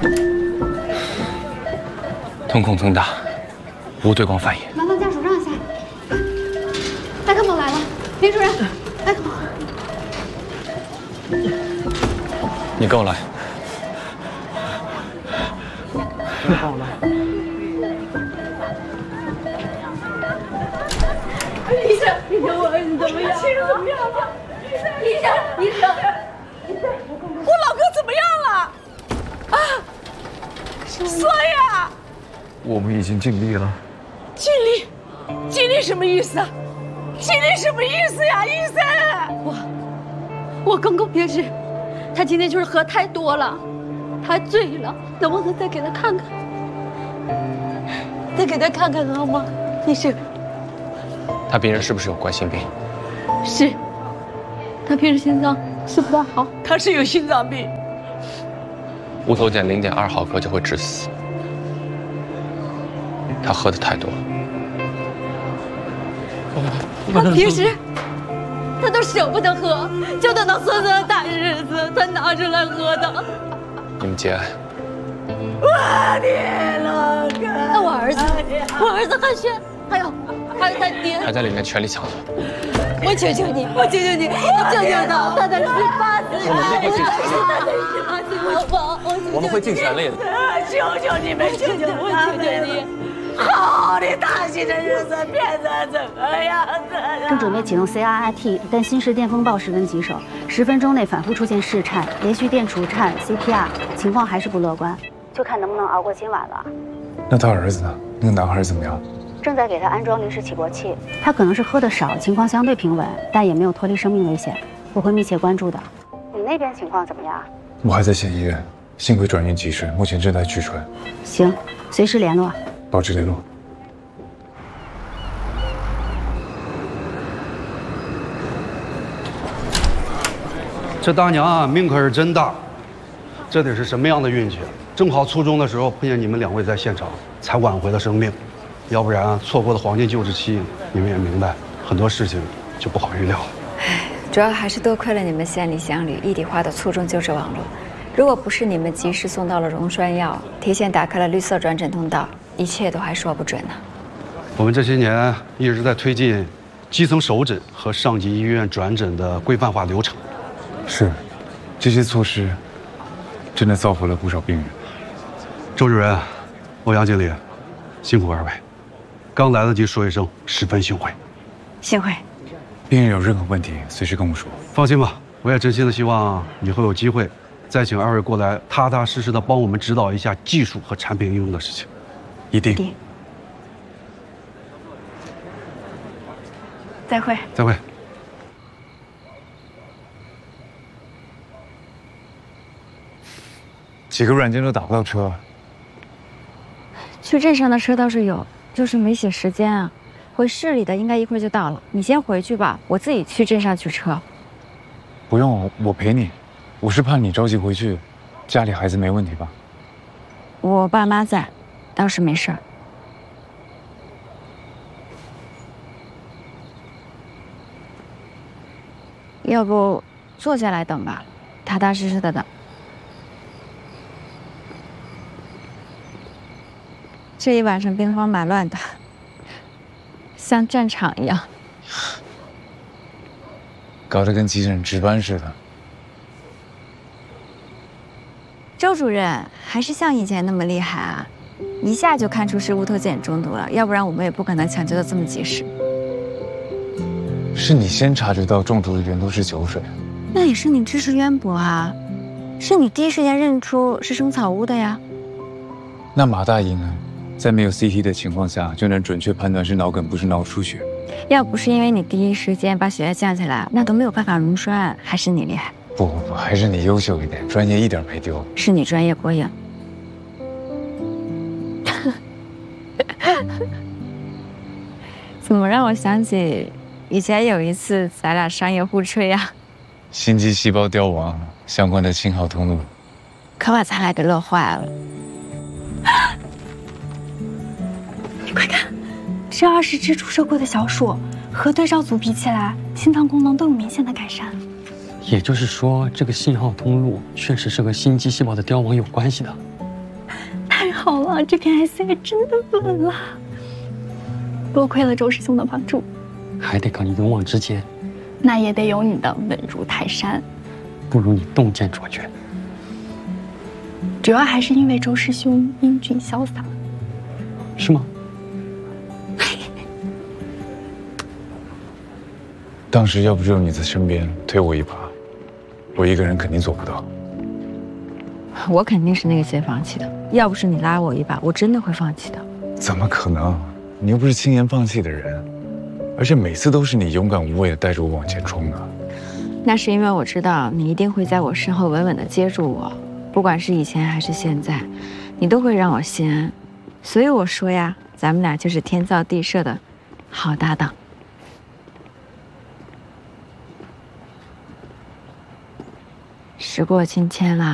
瞳孔增大，无对光反应。 麻烦家属让一下。艾克蒙来了，林主任，艾克蒙。 你跟我来。 你跟我来。 医生，我儿子怎么样？情况怎么样了？医生， 我老哥怎么样了？啊，说呀！ 我们已经尽力了。 尽力什么意思啊？尽力什么意思呀，医生？ 我公公也是，他今天就是喝太多了，他醉了，能不能再给他看看？再给他看看好吗？医生。 他病人是不是有冠心病？ 是，他平时心脏是不太好。 他是有心脏病， 无头碱0.2毫克就会致死。他喝的太多了。 他平时他都舍不得喝，就等到孙子的大日子才拿出来喝的。 你们节哀。 我的老哥， 那我儿子汉轩，还有他爹， 还在里面全力抢救。 我求求你，你救救他，他才18岁，好不好？ 我们会尽全力的。 求求你们，求求我求求你。 好的大喜的日子变成这个样子了。 正准备启动 CRRT， 但心室电风暴十分棘手，10分钟内反复出现室颤，连续电除颤 CPR， 情况还是不乐观，就看能不能熬过今晚了。 那他儿子呢？那个男孩怎么样？ 正在给他安装临时起搏器，他可能是喝得少，情况相对平稳，但也没有脱离生命危险，我会密切关注的。你那边情况怎么样？ 我还在县医院，幸亏转运及时，目前正在取纯。 行，随时联络。 保持联络。 这大娘啊，命可是真大，这得是什么样的运气？正好初中的时候碰见你们2位在现场，才挽回了生命。要不然错过了黄金救治期，你们也明白，很多事情就不好预料了。 主要还是多亏了你们县里乡里一体化的初中救治网络。如果不是你们及时送到了溶栓药，提前打开了绿色转诊通道，一切都还说不准呢。 我们这些年一直在推进基层首诊和上级医院转诊的规范化流程。 是，这些措施真的造福了不少病人。 周主任、欧阳经理，辛苦2位，刚来得及说一声十分幸会。 幸会。 病人有任何问题，随时跟我说。 放心吧，我也真心的希望以后有机会再请2位过来，踏踏实实的帮我们指导一下技术和产品应用的事情。 一定。 再会。 再会。 几个软件都打不到车。 去镇上的车倒是有，就是没写时间啊。回市里的应该一会儿就到了，你先回去吧，我自己去镇上取车。 不用，我陪你。我是怕你着急回去，家里孩子没问题吧？ 我爸妈在，倒是没事儿。要不坐下来等吧，踏踏实实的等。这一晚上兵荒马乱的，像战场一样， 搞得跟急诊值班似的。 周主任还是像以前那么厉害啊，一下就看出是无头碱中毒了，要不然我们也不可能抢救的这么及时。 是你先察觉到中毒的源头是酒水， 那也是你知识渊博啊，是你第一时间认出是生草屋的呀。 那马大姨呢？在没有 CT 的情况下，就能准确判断是脑梗，不是脑出血。 要不是因为你第一时间把血压降下来，那都没有办法溶栓，还是你厉害。 不，还是你优秀一点，专业一点没丢。 是你专业过硬。怎么让我想起以前有一次咱俩商业互吹呀？ 心肌细胞凋亡相关的信号通路， 可把咱俩给乐坏了。 你快看，这20只注射过的小鼠和对照组比起来，心脏功能都有明显的改善。 也就是说，这个信号通路确实是和心肌细胞的凋亡有关系的。 啊，这片 SI 真的稳了，多亏了周师兄的帮助。 还得靠你勇往直前， 那也得有你的稳如泰山。 不如你洞见卓绝。 主要还是因为周师兄英俊潇洒。 是吗？ 当时要不只有你在身边推我一把，我一个人肯定做不到。 我肯定是那个先放弃的，要不是你拉我一把，我真的会放弃的。 怎么可能？你又不是轻言放弃的人，而且每次都是你勇敢无畏的带着我往前冲的。 那是因为我知道你一定会在我身后稳稳的接住我，不管是以前还是现在，你都会让我心安。所以我说呀，咱们俩就是天造地设的好搭档。时过境迁了。